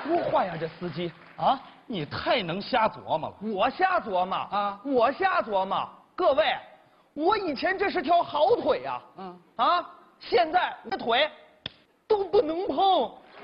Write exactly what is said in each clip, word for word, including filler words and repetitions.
说话呀，这司机啊，你太能瞎琢磨了。 我瞎琢磨啊， 我瞎琢磨。各位，我以前这是条好腿呀、啊，嗯啊，现在这腿都不能碰。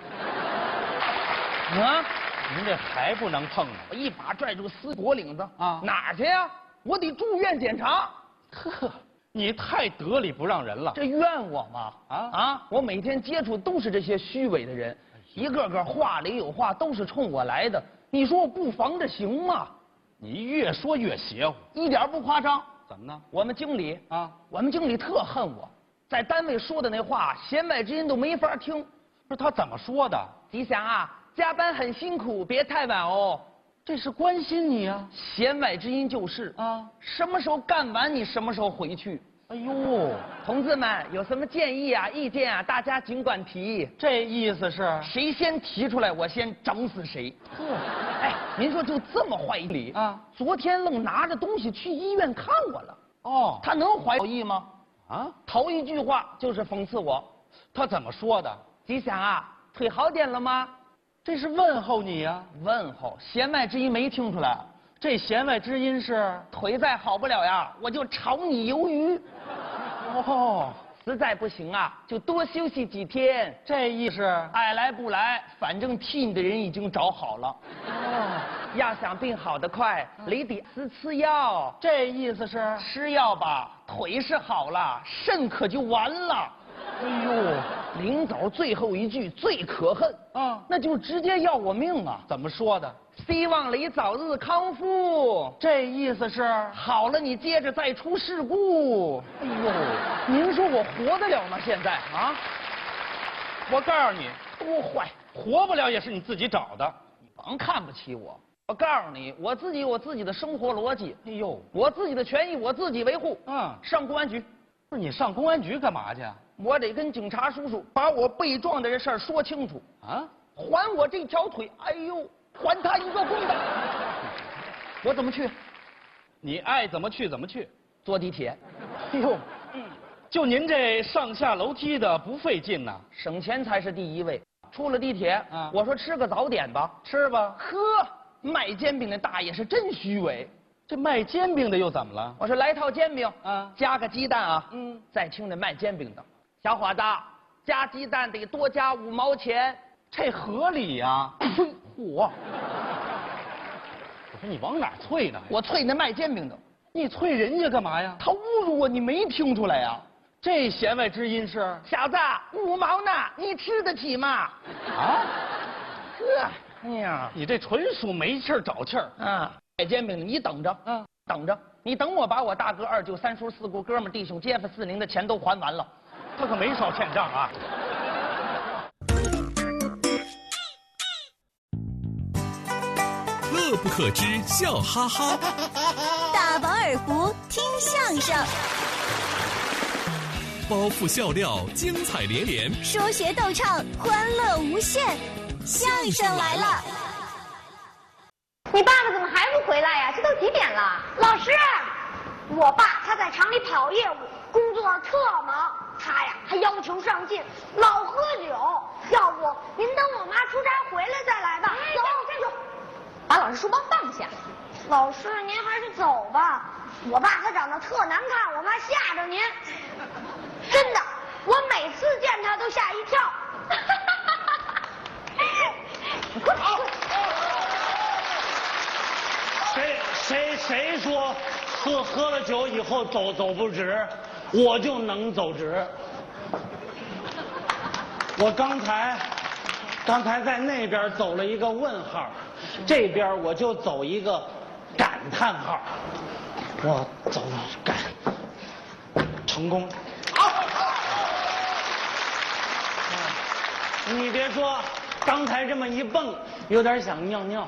啊， 您这还不能碰呢？ 我一把拽住司机脖领子啊， 哪儿去呀？我得住院检查。 呵，你太得理不让人了。 这怨我吗？啊啊！我每天接触都是这些虚伪的人，一个个话里有话，都是冲我来的。你说我不防着行吗？ 你越说越邪乎， 一点不夸张。 怎么呢？ 我们经理啊， 我们经理特恨我，在单位说的那话，弦外之音都没法听。 不是他怎么说的？ 吉祥啊，加班很辛苦，别太晚哦。 这是关心你啊。 弦外之音就是啊，什么时候干完你什么时候回去。 哎呦， 同志们有什么建议啊、意见啊，大家尽管提。 这意思是谁先提出来，我先整死谁。 呵， 哎，您说就这么坏理啊？ 昨天愣拿着东西去医院看我了。 哦， 他能怀好意吗？ 啊， 头一句话就是讽刺我。 他怎么说的？ 吉祥啊，腿好点了吗？ 这是问候你呀、啊。 问候，弦外之音没听出来。 这弦外之音是腿再好不了呀，我就炒你鱿鱼。 哦， 实在不行啊，就多休息几天。 这意思爱来不来，反正替你的人已经找好了。哦，要想病好得快，你得吃吃药。 这意思是吃药吧，腿是好了，肾可就完了。 哎呦， 临走最后一句最可恨啊， 那就直接要我命啊！ 怎么说的？ 希望你早日康复。 这意思是好了，你接着再出事故。 哎呦， 您说我活得了吗？现在啊， 我告诉你， 多坏， 活不了也是你自己找的。 你甭看不起我。我告诉你，我自己有我自己的生活逻辑。 哎呦， 我自己的权益我自己维护。 嗯， 上公安局。 不是你上公安局干嘛去？ 我得跟警察叔叔把我被撞的这事儿说清楚啊！ 还我这条腿，哎呦，还他一个公道！我怎么去？ 你爱怎么去怎么去。 坐地铁。 哎呦，嗯，就您这上下楼梯的不费劲呐， 省钱才是第一位。出了地铁， 啊， 我说吃个早点吧， 吃吧。 呵，卖煎饼的大爷是真虚伪。 这卖煎饼的又怎么了？ 我说来套煎饼， 啊， 加个鸡蛋啊。 嗯， 再听这卖煎饼的，小伙子，加鸡蛋得多加五毛钱， 这合理呀。 呸！嚯！ 我说你往哪儿啐呢？ 我啐那卖煎饼的。 你啐人家干嘛呀？ 他侮辱我，你没听出来呀？ 这弦外之音是小子，五毛呢，你吃得起吗？ 啊？ 呵，哎呀， 你这纯属没气儿找气儿啊！卖煎饼的，你等着，嗯，等着，你等我把我大哥、二舅、三叔、四姑、哥们、弟兄、街坊、四邻的钱都还完了， 他可没少欠账啊。 乐不可支，笑哈哈。 大饱耳福，听相声。 包袱笑料，精彩连连。 说学逗唱，欢乐无限。相声来了。 你爸爸怎么还不回来呀？这都几点了？老师，我爸他在厂里跑业务，工作特忙，他呀还要求上进，老喝酒。要不您等我妈出差回来再来吧。走，站住！ 把老师书包放下。 老师，您还是走吧。我爸他长得特难看，我怕吓着您。真的，我每次见他都吓一跳。你快点！ 谁谁谁说喝喝了酒以后走走不直，我就能走直。我刚才刚才在那边走了一个问号，这边我就走一个感叹号。我走感成功。你别说，刚才这么一蹦，有点想尿尿。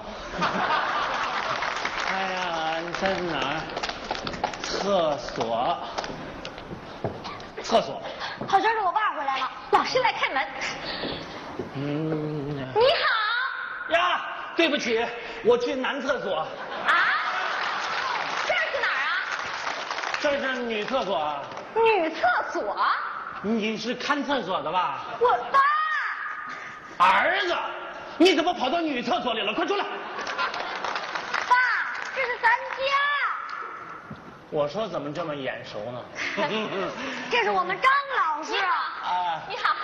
哎呀，你在哪儿？厕所。厕所。 好像是我爸回来了， 老师来开门。 嗯。 你好。 呀，对不起，我去男厕所。 啊？这是哪儿啊？ 这是女厕所啊。 女厕所？ 你是看厕所的吧？ 我爸。 儿子， 你怎么跑到女厕所里了？快出来！ 爸，这是咱家。 我说怎么这么眼熟呢？ 这是我们张老师。 啊， 你好。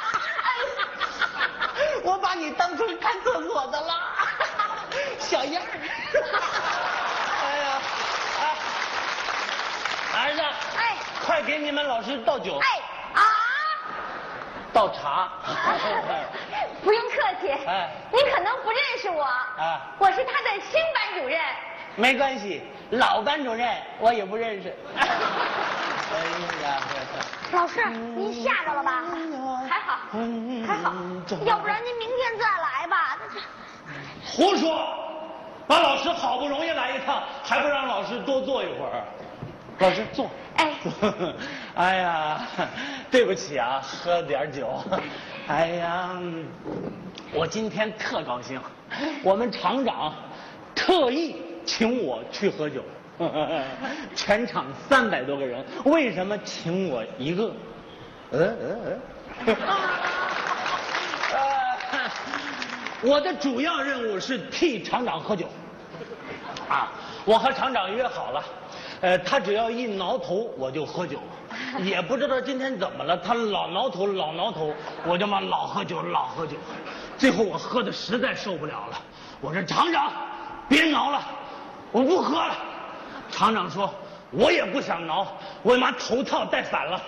我把你当成看厕所的了，小样儿。哎呀，哎，儿子， 哎， 快给你们老师倒酒。 哎啊！ 倒茶。 不用客气。 哎， 你可能不认识我。 啊， 我是他的新班主任。 没关系，老班主任我也不认识。哎呀， 老师，您吓着了吧？还好，还好，要不然您明天再来吧。 胡说！把老师好不容易来一趟，还不让老师多坐一会儿？老师坐。 哎， 哎呀，对不起啊，喝点酒。哎呀，我今天特高兴，我们厂长特意请我去喝酒。全场三百多个人，为什么请我一个？嗯嗯嗯。呃，我的主要任务是替厂长喝酒。啊，我和厂长约好了，呃，他只要一挠头我就喝酒，也不知道今天怎么了，他老挠头老挠头，我就嘛老喝酒老喝酒，最后我喝的实在受不了了，我说厂长，别挠了，我不喝了。厂长说：“我也不想挠，我妈头套戴反了。”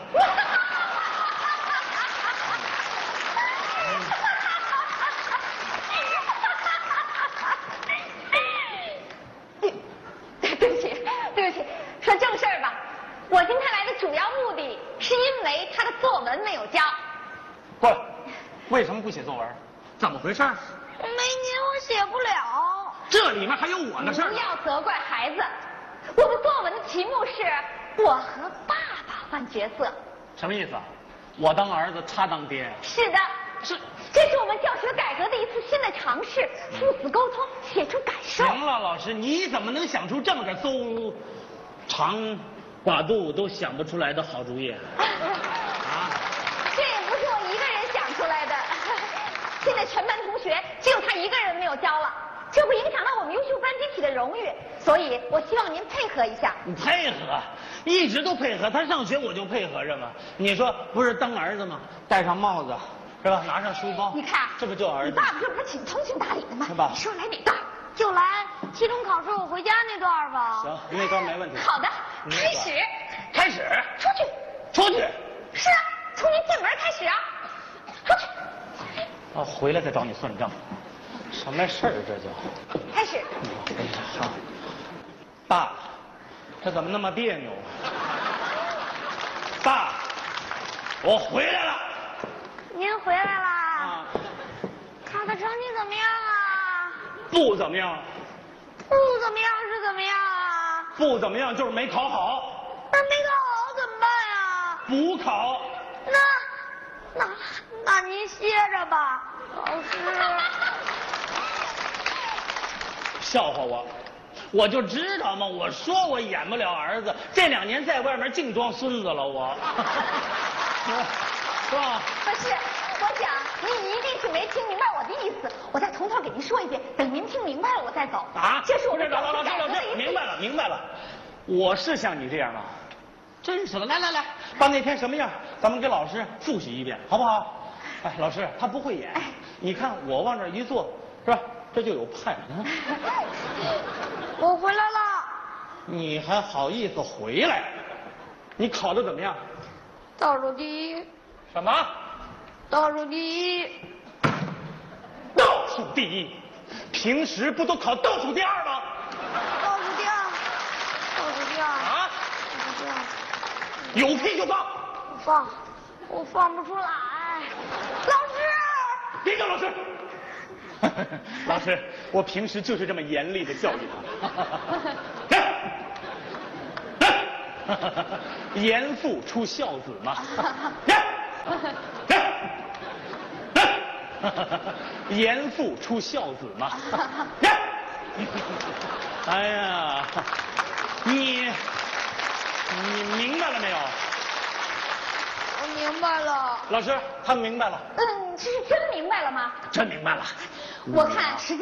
对不起，对不起，说正事儿吧。我今天来的主要目的是因为他的作文没有交。 不，为什么不写作文？怎么回事？ 没您我写不了。 这里面还有我的事儿。 不要责怪孩子。我的作文的题目是我和爸爸换角色。 什么意思？我当儿子，他当爹。 是的， 是， 这是我们教学改革的一次新的尝试，父子沟通，写出感受。 行了，老师，你怎么能想出这么个邹长寡肚都想不出来的好主意？啊， 这也不是我一个人想出来的，现在全班同学只有他一个人没有交了。这不影响到我们优秀班集体的荣誉，所以我希望您配合一下。 你配合，一直都配合。他上学我就配合着嘛。你说不是当儿子吗？戴上帽子，是吧？拿上书包， 你看， 这不就儿子？ 你爸爸这不是挺通情达理的吗？ 是吧？ 你说来哪段？ 就来期中考试我回家那段吧。 行，那段没问题。 好的，开始。 开始。 出去。 出去。 是啊，从您进门开始啊。出去。 啊，回来再找你算账。什么事儿这叫？ 开始。 好，爸，这怎么那么别扭？爸，我回来了。 您回来啦？ 啊， 他的成绩怎么样啊？ 不怎么样。 不怎么样是怎么样啊？ 不怎么样就是没考好。 那没考好怎么办呀？ 补考。 那，那，那您歇着吧，老师。 笑话我，我就知道嘛！我说我演不了儿子，这两年在外面净装孙子了，我，是吧？ 不是，我想您一定是没听明白我的意思，我再从头给您说一遍，等您听明白了我再走。 啊， 这是我们老老老师老师， 改革的一次。 明白了明白了，我是像你这样吗？真是的，来来来，把那天什么样，咱们给老师复习一遍，好不好？哎，老师他不会演，你看我往这一坐，是吧？这就有派。 我回来了。 你还好意思回来？你考的怎么样？ 倒数第一。 什么？ 倒数第一。 倒数第一？平时不都考倒数第二吗？ 倒数第二。倒数第二。 啊？ 倒数第二。 有屁就放。 我放，我放不出来。老师。 别叫老师。老师，我平时就是这么严厉的教育他。严父出孝子嘛。严父出孝子嘛。哎呀，你你明白了没有？ 我明白了。 老师，他明白了。 嗯，这是真明白了吗？ 真明白了。 我看时间。